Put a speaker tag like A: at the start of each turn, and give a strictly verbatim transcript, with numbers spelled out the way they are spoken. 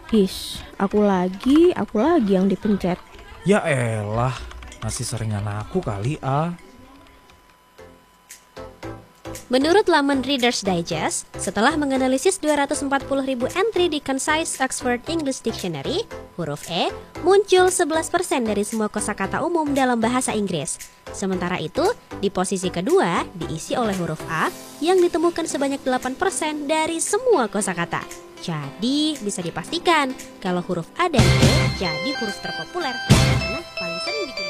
A: His, aku lagi, aku lagi yang dipencet.
B: Ya elah, masih seringan aku kali ah.
C: Menurut laman Reader's Digest, setelah menganalisis dua ratus empat puluh ribu entry di Concise Oxford English Dictionary, huruf E muncul sebelas persen dari semua kosakata umum dalam bahasa Inggris. Sementara itu, di posisi kedua diisi oleh huruf A yang ditemukan sebanyak delapan persen dari semua kosakata. Jadi, bisa dipastikan kalau huruf A dan E jadi huruf terpopuler karena paling sering digunakan.